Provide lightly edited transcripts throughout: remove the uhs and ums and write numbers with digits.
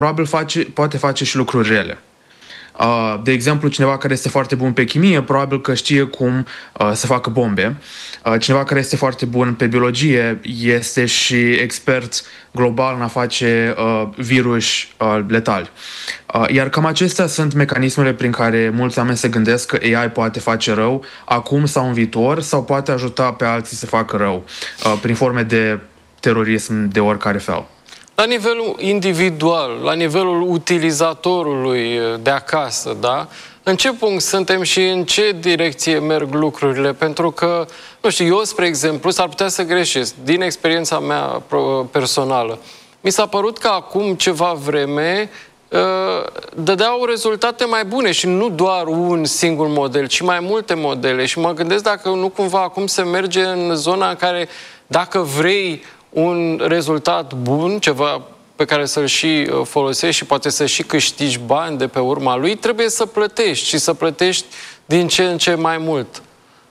probabil poate face și lucruri rele. De exemplu, cineva care este foarte bun pe chimie, probabil că știe cum să facă bombe. Cineva care este foarte bun pe biologie este și expert global în a face virus letali. Iar cam acestea sunt mecanismele prin care mulți oameni se gândesc că AI poate face rău acum sau în viitor, sau poate ajuta pe alții să facă rău prin forme de terorism de oricare fel. La nivelul individual, la nivelul utilizatorului de acasă, da? În ce punct suntem și în ce direcție merg lucrurile? Pentru că, nu știu, eu, spre exemplu, s-ar putea să greșesc, din experiența mea personală. Mi s-a părut că acum ceva vreme dădeau rezultate mai bune și nu doar un singur model, ci mai multe modele. Și mă gândesc dacă nu cumva acum se merge în zona în care, dacă vrei un rezultat bun, ceva pe care să-l și folosești și poate să și câștigi bani de pe urma lui, trebuie să plătești și să plătești din ce în ce mai mult.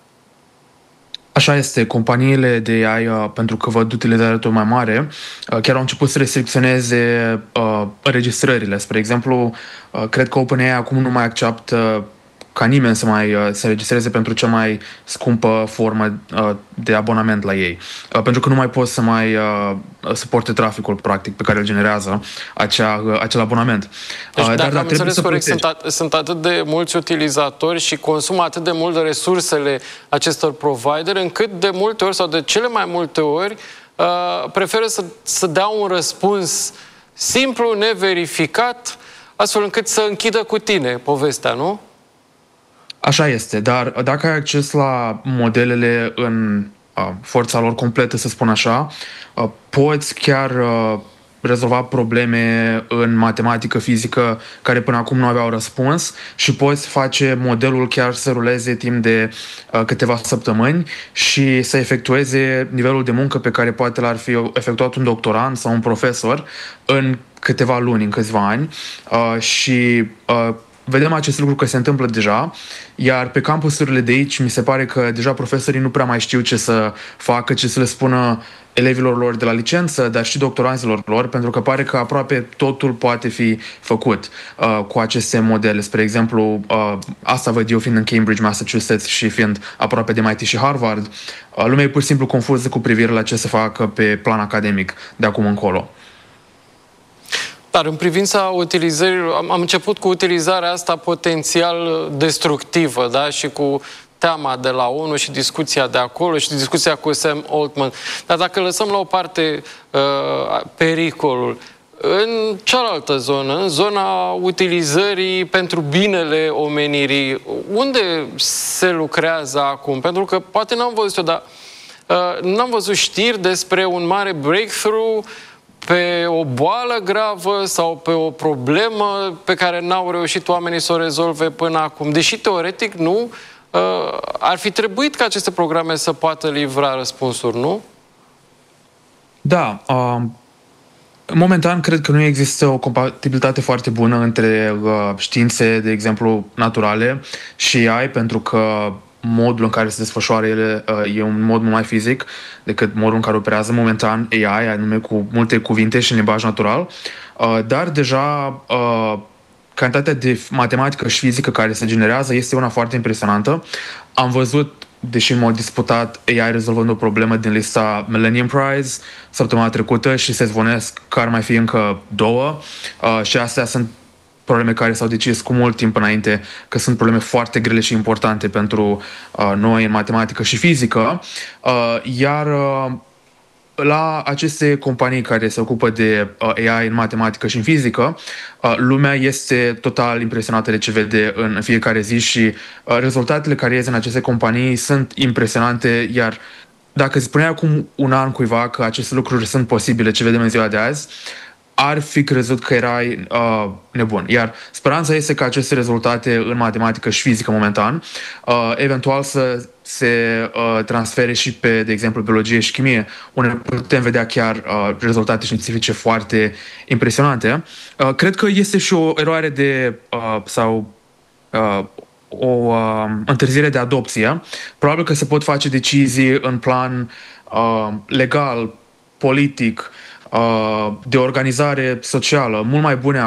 Așa este. Companiile de AI, pentru că văd utilizarea tot mai mare, chiar au început să restricționeze înregistrările. Spre exemplu, cred că OpenAI acum nu mai acceptă ca nimeni să se registreze pentru cea mai scumpă formă de abonament la ei. Pentru că nu mai poți să mai suporte traficul, practic, pe care îl generează acel abonament. Deci, dacă am înțeles corect, sunt atât de mulți utilizatori și consumă atât de mult de resursele acestor provider, încât de multe ori, sau de cele mai multe ori, preferă să dea un răspuns simplu, neverificat, astfel încât să închidă cu tine povestea, nu? Așa este, dar dacă ai acces la modelele în forța lor completă, să spun așa, poți chiar rezolva probleme în matematică, fizică, care până acum nu aveau răspuns, și poți face modelul chiar să ruleze timp de câteva săptămâni și să efectueze nivelul de muncă pe care poate l-ar fi efectuat un doctorand sau un profesor în câteva luni, în câțiva ani. Vedem acest lucru că se întâmplă deja, iar pe campusurile de aici mi se pare că deja profesorii nu prea mai știu ce să facă, ce să le spună elevilor lor de la licență, dar și doctoranților lor, pentru că pare că aproape totul poate fi făcut cu aceste modele. Spre exemplu, asta văd eu fiind în Cambridge, Massachusetts, și fiind aproape de MIT și Harvard, lumea e pur și simplu confuză cu privire la ce să facă pe plan academic de acum încolo. Dar în privința utilizării, am început cu utilizarea asta potențial destructivă, da? Și cu teama de la ONU și discuția de acolo și discuția cu Sam Altman. Dar dacă lăsăm la o parte pericolul, în cealaltă zonă, în zona utilizării pentru binele omenirii, unde se lucrează acum? Pentru că poate n-am văzut-o, dar n-am văzut știri despre un mare breakthrough pe o boală gravă sau pe o problemă pe care n-au reușit oamenii să o rezolve până acum. Deși, teoretic, nu, ar fi trebuit ca aceste programe să poată livra răspunsuri, nu? Da. Momentan, cred că nu există o compatibilitate foarte bună între științe, de exemplu, naturale și AI, pentru că modul în care se desfășoară ele e un mod mult mai fizic decât modul în care operează momentan AI, anume cu multe cuvinte și în limbaj natural, dar deja cantitatea de matematică și fizică care se generează este una foarte impresionantă. Am văzut, deși în mod disputat, AI rezolvând o problemă din lista Millennium Prize săptămâna trecută și se zvonesc că ar mai fi încă două, și astea sunt probleme care s-au decis cu mult timp înainte, că sunt probleme foarte grele și importante pentru noi în matematică și fizică, iar la aceste companii care se ocupă de AI în matematică și în fizică, lumea este total impresionată de ce vede în fiecare zi și rezultatele care ies în aceste companii sunt impresionante, iar dacă îți spunea acum un an cuiva că aceste lucruri sunt posibile, ce vedem în ziua de azi, ar fi crezut că erai nebun. Iar speranța este că aceste rezultate în matematică și fizică momentan, eventual să se transfere și pe, de exemplu, biologie și chimie, unde putem vedea chiar rezultate științifice foarte impresionante. Cred că este și o eroare sau o întârziere de adopție. Probabil că se pot face decizii în plan legal, politic, de organizare socială mult mai bune